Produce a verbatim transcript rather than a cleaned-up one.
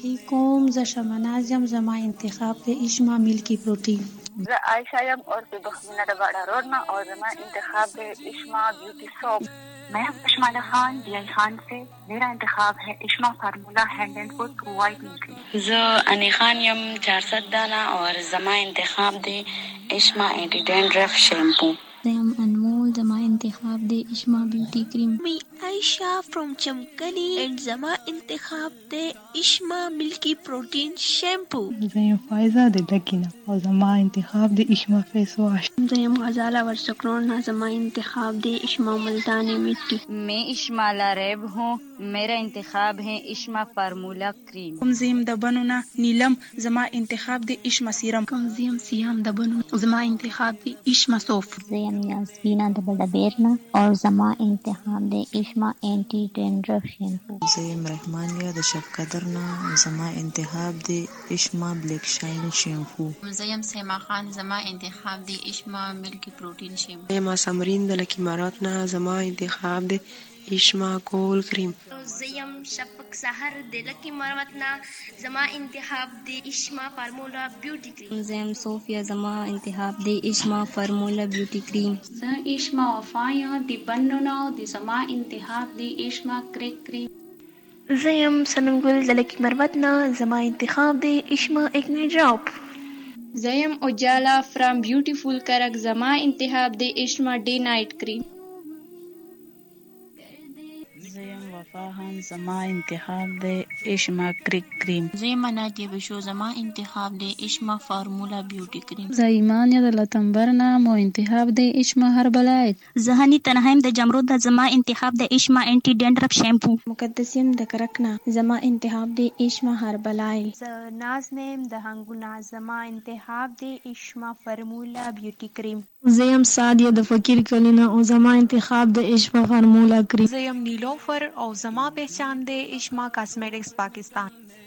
علیکم. زه شمناز یم. زما انتخاب د اشما ملکی پروتین. زه عایشہ یم اور د بخمینه د باڑا روڈ نه اور زما انتخاب ہے اشما بیوٹی سوپ. मैं हूँ कशमाला खान डी खान से. मेरा इंतखाब है इश्मा formula hand and foot white cream. زه انی خان یم چارصد دانا اور زما انتخاب دی اشما اینٹی ڈینڈرف شیمپو. زه یم انمول. زما انتخاب دی اشما بیوٹی کریم. می عائشہ فرام چمکلی اینڈ زما انتخاب دی اشما ملکی پروٹین شیمپو. زه یم فایزه د ډکینه او زما انتخاب دی اشما فیس واش. زه یم غزاله ورسکرون. زما انتخاب دی اشما ملتانی مٹی. میں اشما لاریب ہوں. میرا انتخاب ہے اشما فارمولا کریم. کمزیم دبنونا نیلم. زما انتخاب دی اشما سیرم. کمزیم سیام دبنو. زما انتخاب دی اشما صوف. زیم یاسمینا د بډبیرنا اور زما انتخاب دی اشما اینٹی ډینډرف شیمپو. زیم رحمانیا د شفقدرنا. زما انتخاب دی اشما بلیک شاین شیمپو. زیم سیما خان. زما انتخاب دی اشما ملکی پروٹین شیمپو. زیم سمرین د لکی اماراتنا. زما انتخاب دی اشما کول کریم. زیم شفق سحر د لکی اماراتنا. زما انتخاب دی اشما فارمولا بیوٹی کریم. زیم صوفیا. زما انتخاب دی اشما فارمولا بیوٹی کریم. زه اشما وفایا دی بنونا دی زما انتخاب دی اشما کریک کریم. زه یم سنم ګل د لکی مروتنا. زما انتخاب دی اشما اکنی ډراپ. زه یم اجالا فرام بیوټیفول کرک. زما انتخاب دی اشما ډے نائٹ کریم. زیم وفاهم. زما انتخاب دی اشما کریک کریم. زه مناتی بشو. زما انتخاب دی اشما فارمولا بیوٹی کریم. زه ایمان یا د لتنبرنا. مو انتخاب دی اشما هربلایت. زه هنی تنهایم د جمرود. زما انتخاب دی اشما اینٹی ډینډرف شیمپو. مقدسیم د کرکنا. زما انتخاب دی اشما هربلایت. زه ناز نیم د هنګونا. زما انتخاب دی اشما فارمولا بیوٹی کریم. زه یم سادیه د فقیر کلینا او زما انتخاب د اشما فارمولا کریم. زه یم نیلوفر او زما پہچان دے اشما کاسمیٹکس پاکستان.